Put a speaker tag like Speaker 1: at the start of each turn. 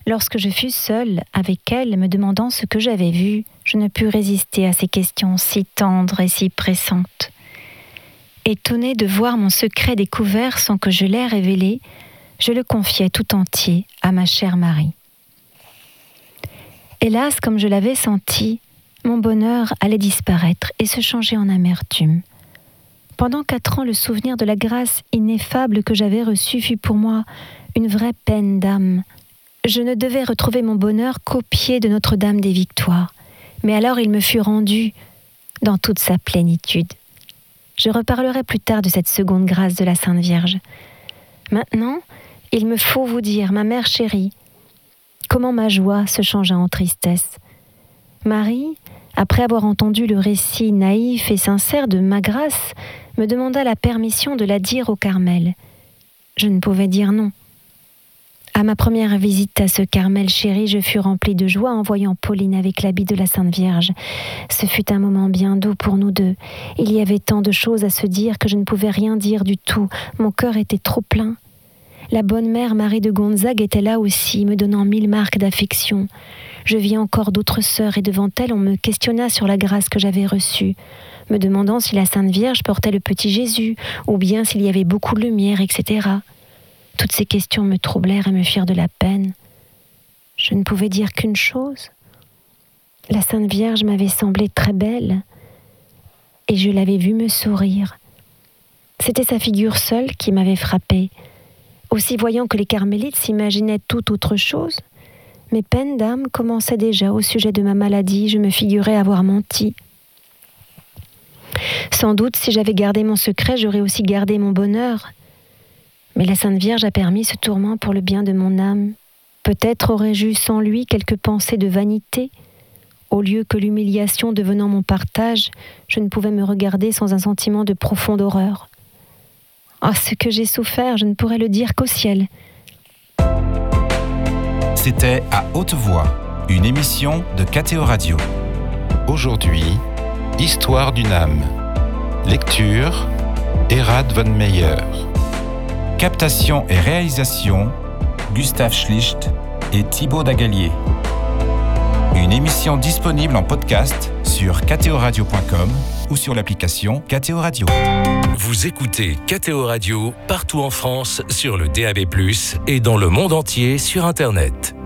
Speaker 1: Lorsque je fus seule avec elle, me demandant ce que j'avais vu, je ne pus résister à ces questions si tendres et si pressantes. Étonnée de voir mon secret découvert sans que je l'aie révélé, je le confiai tout entier à ma chère Marie. Hélas, comme je l'avais senti, mon bonheur allait disparaître et se changer en amertume. Pendant 4 ans, le souvenir de la grâce ineffable que j'avais reçue fut pour moi une vraie peine d'âme. Je ne devais retrouver mon bonheur qu'au pied de Notre-Dame des Victoires, mais alors il me fut rendu dans toute sa plénitude. Je reparlerai plus tard de cette seconde grâce de la Sainte Vierge. Maintenant, il me faut vous dire, ma mère chérie, comment ma joie se changea en tristesse. Marie, après avoir entendu le récit naïf et sincère de ma grâce, me demanda la permission de la dire au Carmel. Je ne pouvais dire non. À ma première visite à ce Carmel chéri, je fus remplie de joie en voyant Pauline avec l'habit de la Sainte Vierge. Ce fut un moment bien doux pour nous deux. Il y avait tant de choses à se dire que je ne pouvais rien dire du tout. Mon cœur était trop plein. La bonne mère Marie de Gonzague était là aussi, me donnant 1000 marques d'affection. Je vis encore d'autres sœurs et devant elles, on me questionna sur la grâce que j'avais reçue, me demandant si la Sainte Vierge portait le petit Jésus, ou bien s'il y avait beaucoup de lumière, etc. Toutes ces questions me troublèrent et me firent de la peine. Je ne pouvais dire qu'une chose. La Sainte Vierge m'avait semblé très belle, et je l'avais vue me sourire. C'était sa figure seule qui m'avait frappée. Aussi voyant que les carmélites s'imaginaient tout autre chose, mes peines d'âme commençaient déjà au sujet de ma maladie, je me figurais avoir menti. Sans doute, si j'avais gardé mon secret, j'aurais aussi gardé mon bonheur. Mais la Sainte Vierge a permis ce tourment pour le bien de mon âme. Peut-être aurais-je eu sans lui quelques pensées de vanité. Au lieu que l'humiliation devenant mon partage, je ne pouvais me regarder sans un sentiment de profonde horreur. Oh, ce que j'ai souffert, je ne pourrais le dire qu'au ciel.
Speaker 2: C'était À Haute Voix, une émission de KTO Radio. Aujourd'hui, Histoire d'une âme. Lecture, Erhard von Meyer. Captation et réalisation, Gustave Schlicht et Thibaut Dagalier. Une émission disponible en podcast sur ktoradio.com ou sur l'application KTO Radio.
Speaker 3: Vous écoutez KTO Radio partout en France sur le DAB+, et dans le monde entier sur Internet.